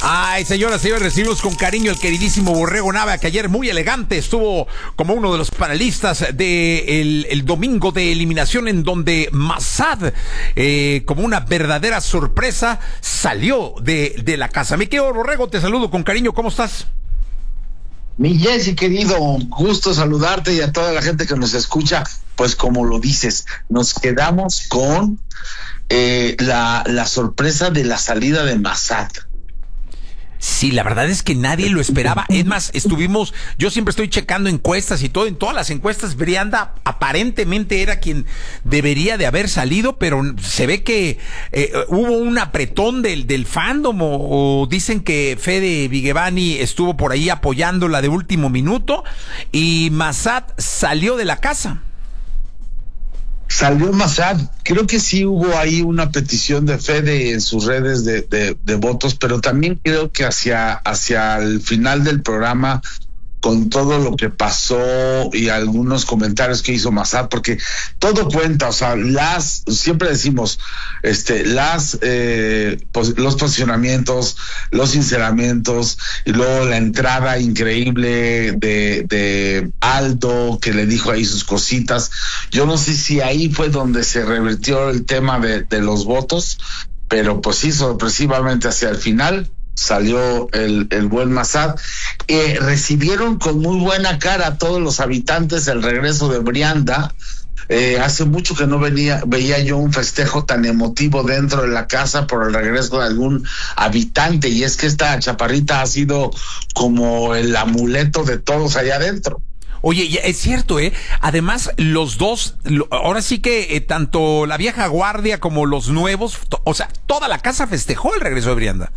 Ay, señoras y señores, recibimos con cariño el queridísimo Borrego Nava, que ayer muy elegante estuvo como uno de los panelistas de el domingo de eliminación, en donde Massad, como una verdadera sorpresa, salió de la casa. Mi querido Borrego, te saludo con cariño, ¿cómo estás? Mi Jessy, querido, gusto saludarte y a toda la gente que nos escucha. Pues como lo dices, nos quedamos con la sorpresa de la salida de Massad. Sí, la verdad es que nadie lo esperaba. Es más, yo siempre estoy checando encuestas y todo. En todas las encuestas, Brianda aparentemente era quien debería de haber salido, pero se ve que hubo un apretón del fandom, o dicen que Fede Vigevani estuvo por ahí apoyándola de último minuto y Massad salió de la casa. Salió Massad, creo que sí hubo ahí una petición de Fede en sus redes de votos, pero también creo que hacia el final del programa, con todo lo que pasó y algunos comentarios que hizo Massad, porque todo cuenta, o sea, siempre decimos, los posicionamientos, los sinceramientos, y luego la entrada increíble de Aldo, que le dijo ahí sus cositas. Yo no sé si ahí fue donde se revirtió el tema de los votos, pero pues sí, sorpresivamente hacia el final salió el buen Massad. Recibieron con muy buena cara a todos los habitantes el regreso de Brianda. Hace mucho que no veía yo un festejo tan emotivo dentro de la casa por el regreso de algún habitante, y es que esta chaparrita ha sido como el amuleto de todos allá adentro. Oye, es cierto, además los dos, ahora sí que tanto la vieja guardia como los nuevos, o sea, toda la casa festejó el regreso de Brianda.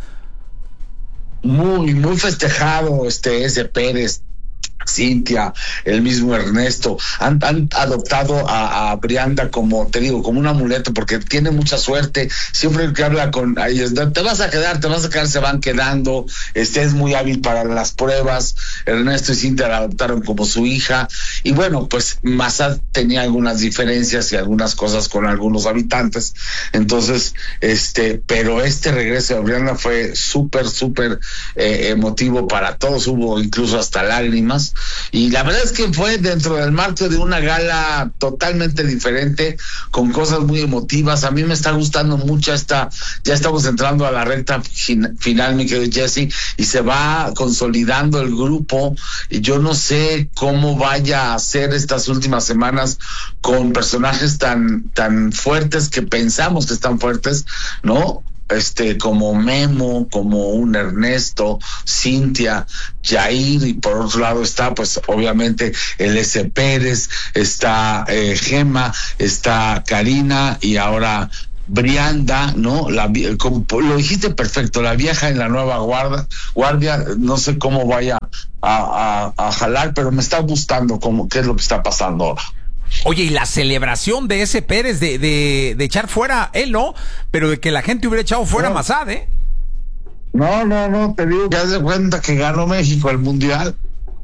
Muy, muy festejado ese Pérez, Cintia, el mismo Ernesto, han adoptado a Brianda, como te digo, como un amuleto, porque tiene mucha suerte. Siempre que habla con ellos, te vas a quedar, se van quedando. Es muy hábil para las pruebas. Ernesto y Cintia la adoptaron como su hija, y bueno, pues Massad tenía algunas diferencias y algunas cosas con algunos habitantes. Entonces, pero este regreso de Brianda fue súper emotivo para todos. Hubo incluso hasta lágrimas. Y la verdad es que fue dentro del marco de una gala totalmente diferente, con cosas muy emotivas. A mí me está gustando mucho ya estamos entrando a la recta final, mi querido Jessy, y se va consolidando el grupo, y yo no sé cómo vaya a ser estas últimas semanas con personajes tan fuertes, que pensamos que están fuertes, ¿no? Como Memo, como un Ernesto, Cintia, Jair, y por otro lado está, pues, obviamente, el S. Pérez, está Gema, está Karina, y ahora Brianda, ¿no? Como lo dijiste perfecto, la vieja en la nueva guardia, no sé cómo vaya a jalar, pero me está gustando qué es lo que está pasando ahora. Oye, y la celebración de ese Pérez de echar fuera, él no, pero de que la gente hubiera echado fuera a Massad, No, te digo que haz de cuenta que ganó México el Mundial.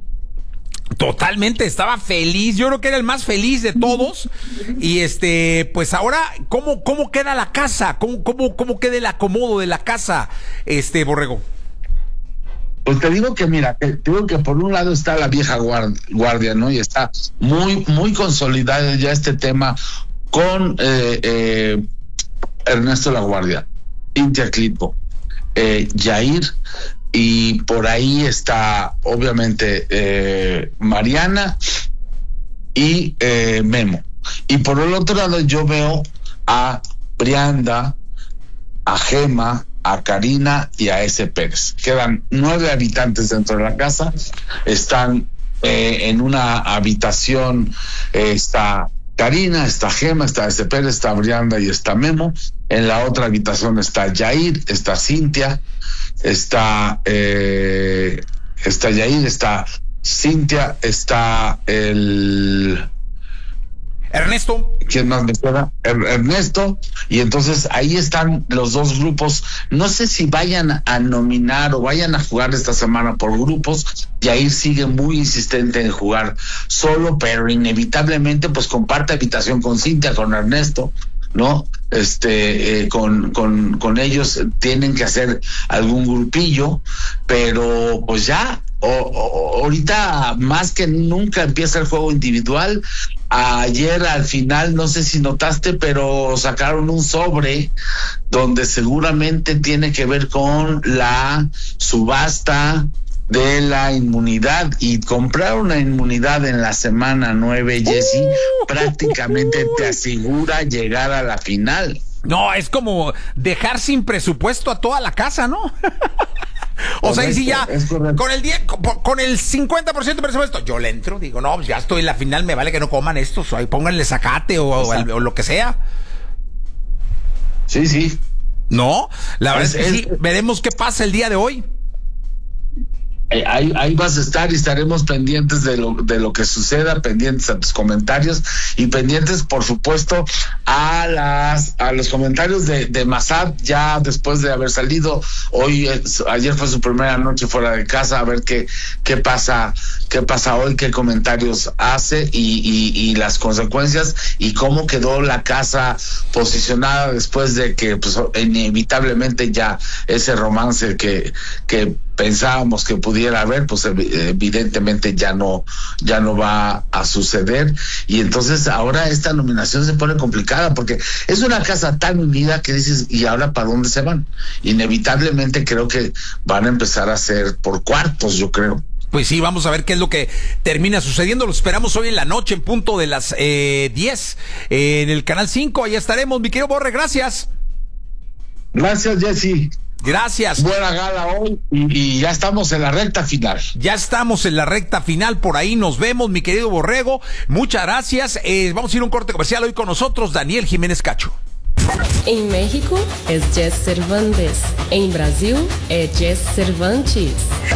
Totalmente, estaba feliz, yo creo que era el más feliz de todos. Y pues ahora, ¿cómo queda la casa? ¿Cómo queda el acomodo de la casa, Borrego? Pues te digo que, mira, por un lado está la vieja guardia, ¿no? Y está muy, muy consolidado ya este tema con Ernesto La Guardia, Cintia Clitbo, Jair, y por ahí está, obviamente, Mariana y Memo. Y por el otro lado yo veo a Brianda, a Gema, a Karina y a S. Pérez. Quedan 9 habitantes dentro de la casa. Están en una habitación, está Karina, está Gema, está S. Pérez, está Brianda y está Memo. En la otra habitación está Jair, está Cintia, está Jair, está Cintia, está Ernesto. ¿Quién más me queda? Ernesto. Y entonces ahí están los dos grupos. No sé si vayan a nominar o vayan a jugar esta semana por grupos. Jair sigue muy insistente en jugar solo, pero inevitablemente pues comparte habitación con Cintia, con Ernesto, ¿no? Con ellos tienen que hacer algún grupillo, pero pues ya, ahorita más que nunca empieza el juego individual. Ayer al final, no sé si notaste, pero sacaron un sobre donde seguramente tiene que ver con la subasta de la inmunidad, y comprar una inmunidad en la semana 9, Jessy, prácticamente te asegura llegar a la final. No, es como dejar sin presupuesto a toda la casa, ¿no? O sea, y si ya con el 50% de presupuesto, yo le entro, digo, no, pues ya estoy en la final, me vale que no coman estos, o pónganle zacate o lo que sea. Sí. No, la verdad es que sí, veremos qué pasa el día de hoy. Ahí vas a estar y estaremos pendientes de lo que suceda, pendientes a tus comentarios y pendientes, por supuesto, a los comentarios de Massad, ya después de haber salido. Ayer fue su primera noche fuera de casa, a ver qué pasa hoy, qué comentarios hace y las consecuencias, y cómo quedó la casa posicionada después de que, pues, inevitablemente ya ese romance que pensábamos que pudiera haber, pues evidentemente ya no va a suceder. Y entonces ahora esta nominación se pone complicada, porque es una casa tan unida que dices, ¿y ahora para dónde se van? Inevitablemente creo que van a empezar a ser por cuartos, yo creo. Pues sí, vamos a ver qué es lo que termina sucediendo. Lo esperamos hoy en la noche, en punto de las 10, en el Canal 5. Ahí estaremos, mi querido Borre, gracias. Gracias, Jessy. Gracias. Buena gala hoy y ya estamos en la recta final. Ya estamos en la recta final, por ahí nos vemos, mi querido Borrego. Muchas gracias. Vamos a ir a un corte comercial. Hoy con nosotros Daniel Jiménez Cacho. Em México es Jess Cervantes. En Brasil es Jess Cervantes.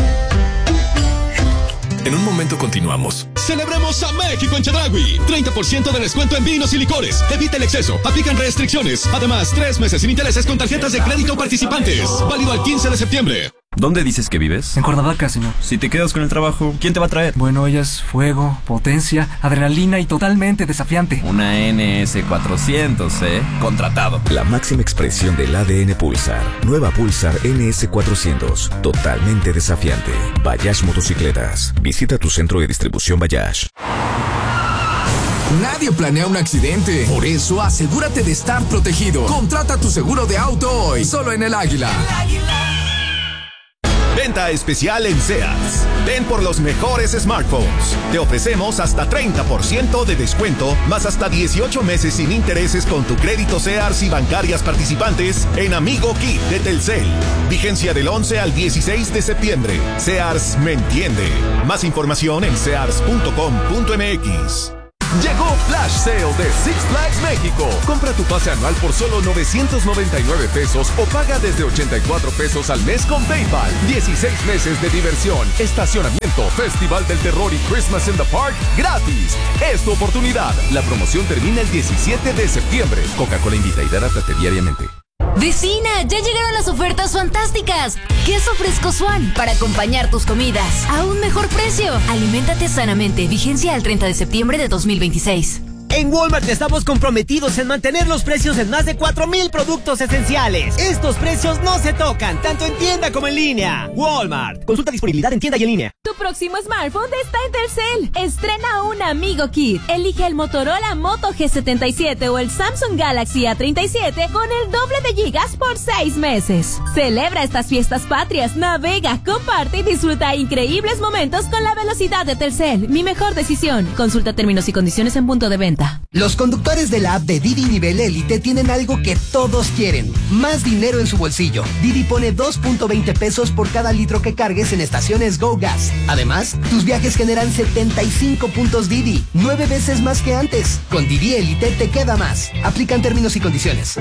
En un momento continuamos. Celebremos a México en Chedraui. 30% de descuento en vinos y licores. Evita el exceso. Aplican restricciones. Además, 3 meses sin intereses con tarjetas de crédito participantes. Válido al 15 de septiembre. ¿Dónde dices que vives? En Cuernavaca, señor. Si te quedas con el trabajo, ¿quién te va a traer? Bueno, ella es fuego, potencia, adrenalina y totalmente desafiante. Una NS400, ¿eh? Contratado. La máxima expresión del ADN Pulsar. Nueva Pulsar NS400. Totalmente desafiante. Bayash Motocicletas. Visita tu centro de distribución Bayash. Nadie planea un accidente. Por eso, asegúrate de estar protegido. Contrata tu seguro de auto hoy. Solo en El Águila. Venta especial en Sears. Ven por los mejores smartphones. Te ofrecemos hasta 30% de descuento, más hasta 18 meses sin intereses con tu crédito Sears y bancarias participantes en Amigo Kit de Telcel. Vigencia del 11 al 16 de septiembre. Sears me entiende. Más información en sears.com.mx. Llegó Flash Sale de Six Flags México. Compra tu pase anual por solo 999 pesos o paga desde 84 pesos al mes con PayPal. 16 meses de diversión, estacionamiento, Festival del Terror y Christmas in the Park gratis. Es tu oportunidad. La promoción termina el 17 de septiembre. Coca-Cola invita y hidrátate diariamente. Vecina, ya llegaron las ofertas fantásticas. Queso fresco Swan para acompañar tus comidas a un mejor precio. Aliméntate sanamente. Vigencia al 30 de septiembre de 2026. En Walmart estamos comprometidos en mantener los precios en más de 4,000 productos esenciales. Estos precios no se tocan, tanto en tienda como en línea. Walmart. Consulta disponibilidad en tienda y en línea. Tu próximo smartphone está en Telcel. Estrena un Amigo Kit. Elige el Motorola Moto G77 o el Samsung Galaxy A37 con el doble de gigas por 6 meses. Celebra estas fiestas patrias, navega, comparte y disfruta increíbles momentos con la velocidad de Telcel. Mi mejor decisión. Consulta términos y condiciones en punto de venta. Los conductores de la app de Didi Nivel Élite tienen algo que todos quieren: más dinero en su bolsillo. Didi pone 2.20 pesos por cada litro que cargues en estaciones Go Gas. Además, tus viajes generan 75 puntos Didi, 9 veces más que antes. Con Didi Élite te queda más. Aplican términos y condiciones.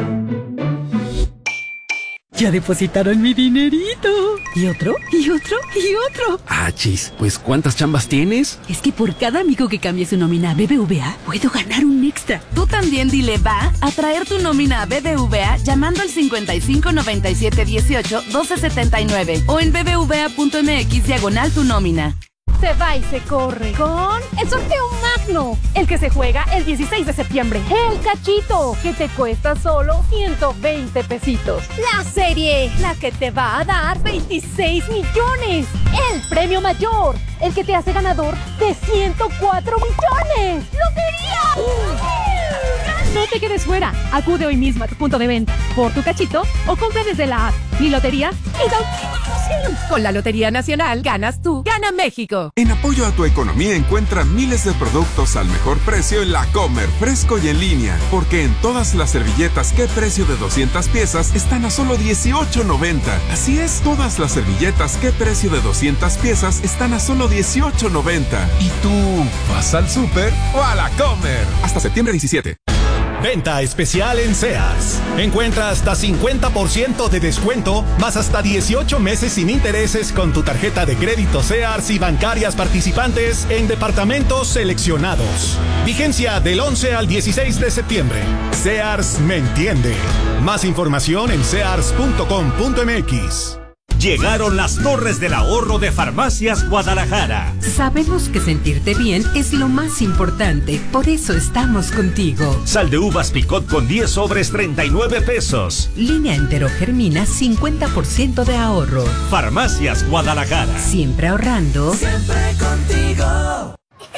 Ya depositaron mi dinerito. ¿Y otro? ¿Y otro? ¿Y otro? Ah, chis, pues ¿cuántas chambas tienes? Es que por cada amigo que cambie su nómina a BBVA, puedo ganar un extra. Tú también dile va a traer tu nómina a BBVA llamando al 55 97 18 12 79 o en bbva.mx/tu nómina. Se va y se corre con el sorteo Magno, el que se juega el 16 de septiembre. El Cachito, que te cuesta solo 120 pesitos. La serie, la que te va a dar 26 millones. El premio mayor, el que te hace ganador de 104 millones. ¡Lotería! No te quedes fuera. Acude hoy mismo a tu punto de venta por tu Cachito o compra desde la app. Mi lotería es auténtica. Con la Lotería Nacional ganas tú, gana México. En apoyo a tu economía encuentra miles de productos al mejor precio en La Comer, fresco y en línea. Porque en todas las servilletas ¿Qué precio de 200 piezas? Están a solo $18.90. Así es, todas las servilletas ¿Qué precio de 200 piezas? Están a solo $18.90. ¿Y tú vas al súper o a La Comer? Hasta septiembre 17. Venta especial en Sears. Encuentra hasta 50% de descuento, más hasta 18 meses sin intereses con tu tarjeta de crédito Sears y bancarias participantes en departamentos seleccionados. Vigencia del 11 al 16 de septiembre. Sears me entiende. Más información en sears.com.mx. Llegaron las torres del ahorro de Farmacias Guadalajara. Sabemos que sentirte bien es lo más importante, por eso estamos contigo. Sal de uvas Picot con 10 sobres, 39 pesos. Línea enterogermina, 50% de ahorro. Farmacias Guadalajara. Siempre ahorrando. Siempre contigo.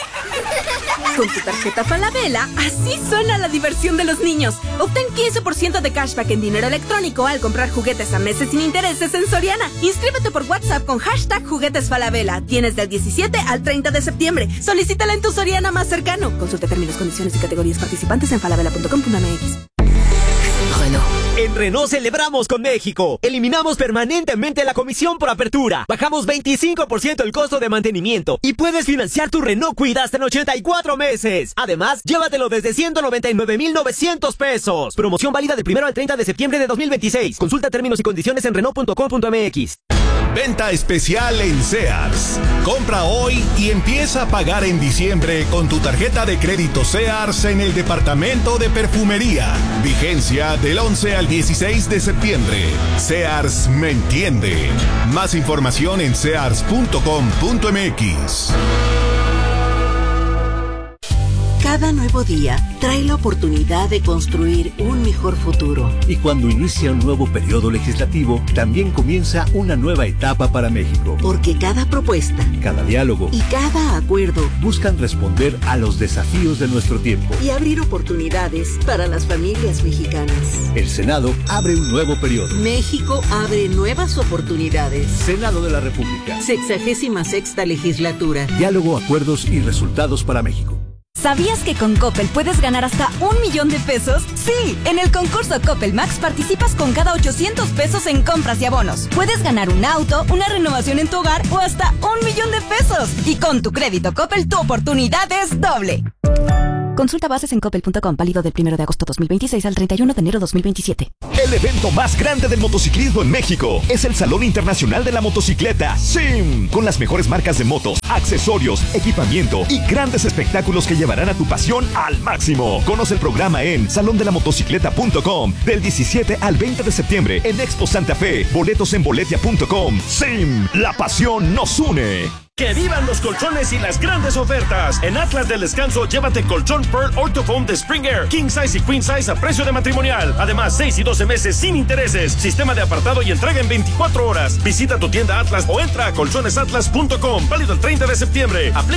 Con tu tarjeta Falabella, así suena la diversión de los niños. Obtén 15% de cashback en dinero electrónico al comprar juguetes a meses sin intereses en Soriana. Inscríbete por WhatsApp con #Juguetes Falabella. Tienes del 17 al 30 de septiembre. Solicítala en tu Soriana más cercano. Consulta términos, condiciones y categorías participantes en falabella.com.mx. Renault. En Renault celebramos con México. Eliminamos permanentemente la comisión por apertura. Bajamos 25% el costo de mantenimiento. Y puedes financiar tu Renault Kwid hasta en 84 meses. Además, llévatelo desde 199,900 pesos. Promoción válida del 1 al 30 de septiembre de 2026. Consulta términos y condiciones en Renault.com.mx. Venta especial en Sears. Compra hoy y empieza a pagar en diciembre con tu tarjeta de crédito Sears en el departamento de perfumería. Vigencia del 11 al 16 de septiembre. Sears me entiende. Más información en sears.com.mx. Cada nuevo día trae la oportunidad de construir un mejor futuro. Y cuando inicia un nuevo periodo legislativo, también comienza una nueva etapa para México. Porque cada propuesta, cada diálogo y cada acuerdo buscan responder a los desafíos de nuestro tiempo y abrir oportunidades para las familias mexicanas. El Senado abre un nuevo periodo. México abre nuevas oportunidades. Senado de la República. 66ª legislatura. Diálogo, acuerdos y resultados para México. ¿Sabías que con Coppel puedes ganar hasta 1 millón de pesos? Sí, en el concurso Coppel Max participas con cada 800 pesos en compras y abonos. Puedes ganar un auto, una renovación en tu hogar o hasta 1 millón de pesos. Y con tu crédito Coppel, tu oportunidad es doble. Consulta bases en coppel.com, válido del 1 de agosto 2026 al 31 de enero 2027. El evento más grande del motociclismo en México es el Salón Internacional de la Motocicleta, SIM, con las mejores marcas de motos, accesorios, equipamiento y grandes espectáculos que llevarán a tu pasión al máximo. Conoce el programa en salondelamotocicleta.com del 17 al 20 de septiembre en Expo Santa Fe. Boletos en boletia.com. SIM, la pasión nos une. ¡Que vivan los colchones y las grandes ofertas! En Atlas del Descanso, llévate colchón Pearl Orthofoam de Spring Air, King Size y Queen Size a precio de matrimonial. Además, 6 y 12 meses sin intereses. Sistema de apartado y entrega en 24 horas. Visita tu tienda Atlas o entra a colchonesatlas.com. Válido el 30 de septiembre.